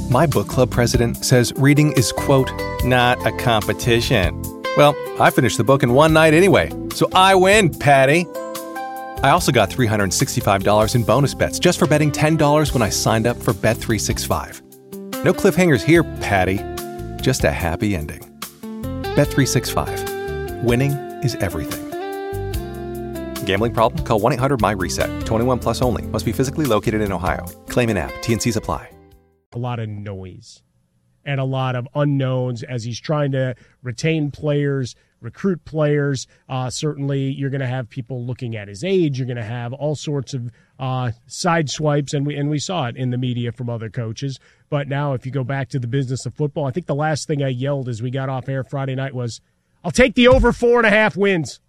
My book club president says reading is, quote, not a competition. Well, I finished the book in one night anyway, so I win, Patty. I also got $365 in bonus bets just for betting $10 when I signed up for Bet365. No cliffhangers here, Patty. Just a happy ending. Bet365. Winning is everything. Gambling problem? Call 1-800-MY-RESET. 21 plus only. Must be physically located in Ohio. Claim in app. T&Cs apply. A lot of noise and a lot of unknowns as he's trying to retain players, recruit players. Certainly, you're going to have people looking at his age. You're going to have all sorts of side swipes, and we saw it in the media from other coaches. But now, if you go back to the business of football, I think the last thing I yelled as we got off air Friday night was, "I'll take the over 4.5 wins."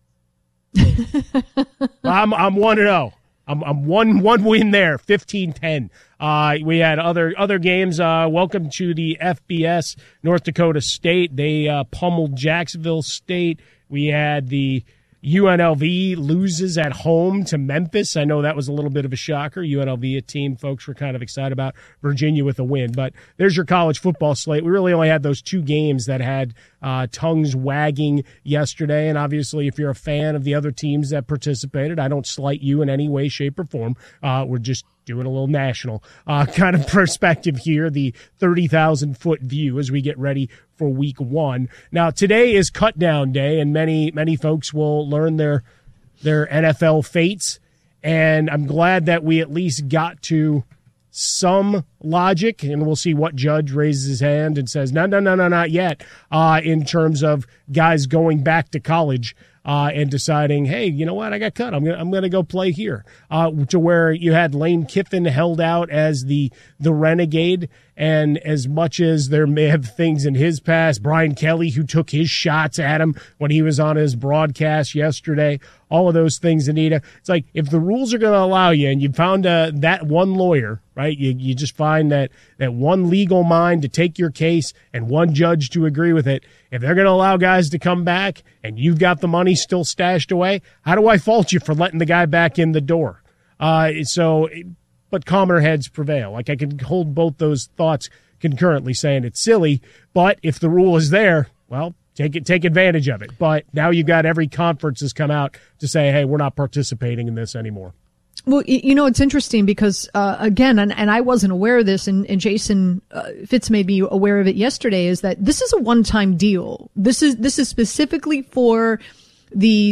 I'm 1-0. I'm one win there, 15-10. We had other games. Welcome to the FBS, North Dakota State. They pummeled Jacksonville State. We had the UNLV loses at home to Memphis. I know that was a little bit of a shocker. UNLV, a team folks were kind of excited about. Virginia with a win. But there's your college football slate. We really only had those two games that had tongues wagging yesterday. And obviously, if you're a fan of the other teams that participated, I don't slight you in any way, shape, or form. We're just doing a little national kind of perspective here, the 30,000-foot view as we get ready for week one. Now, today is cut down day, and many folks will learn their NFL fates, and I'm glad that we at least got to some logic, and we'll see what judge raises his hand and says, no, not yet, in terms of guys going back to college and deciding, hey, you know what, I got cut. I'm gonna go play here. To where you had Lane Kiffin held out as the renegade, and as much as there may have things in his past, Brian Kelly, who took his shots at him when he was on his broadcast yesterday, all of those things, Anita. It's like, if the rules are going to allow you, and you found that one lawyer, right? You just find that one legal mind to take your case and one judge to agree with it. If they're going to allow guys to come back and you've got the money still stashed away, how do I fault you for letting the guy back in the door? But calmer heads prevail. Like, I can hold both those thoughts concurrently, saying it's silly, but if the rule is there, well, take advantage of it. But now you've got every conference has come out to say, hey, we're not participating in this anymore. Well, it's interesting because, again, and I wasn't aware of this, and Jason Fitz made me aware of it yesterday, is that this is a one-time deal. This is specifically for the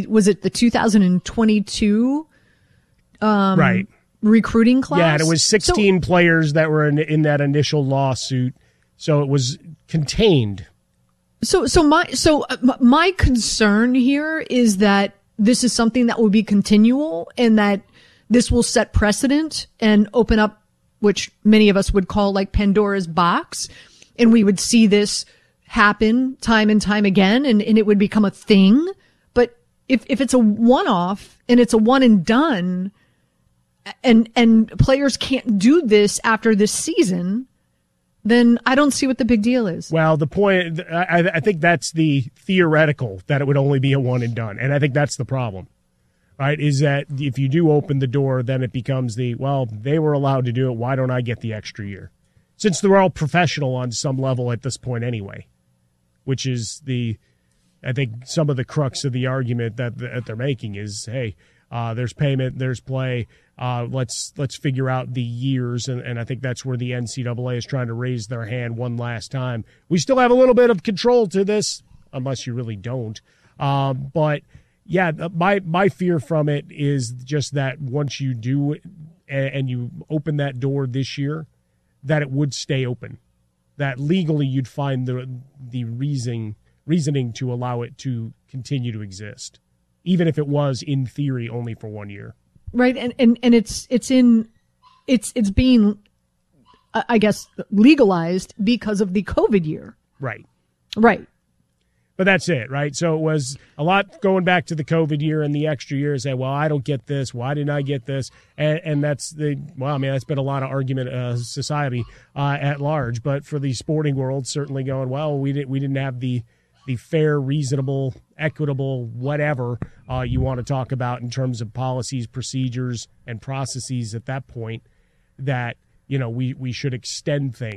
2022 right. recruiting class? Yeah, and it was 16 players that were in that initial lawsuit, so it was contained. So my concern here is that this is something that will be continual, and that this will set precedent and open up, which many of us would call like Pandora's box, and we would see this happen time and time again, and it would become a thing. But if it's a one-off and it's a one and done, and players can't do this after this season, then I don't see what the big deal is. Well, the point, I think that's the theoretical, that it would only be a one and done. And I think that's the problem, right? Is that if you do open the door, then it becomes they were allowed to do it. Why don't I get the extra year? Since they're all professional on some level at this point anyway, which is I think some of the crux of the argument that they're making is, hey, there's payment, there's play. Let's figure out the years, and I think that's where the NCAA is trying to raise their hand one last time. We still have a little bit of control to this, unless you really don't. But yeah, my fear from it is just that once you do it and you open that door this year, that it would stay open. That legally you'd find the reasoning to allow it to continue to exist, even if it was in theory only for 1 year. Right, and it's being, I guess, legalized because of the COVID year. Right. But that's it, right? So it was a lot going back to the COVID year and the extra year. Say, well, I don't get this. Why didn't I get this? And that's that's been a lot of argument society at large. But for the sporting world, certainly going, well, we didn't have the fair, reasonable, equitable, whatever you want to talk about in terms of policies, procedures, and processes at that point, that we should extend things.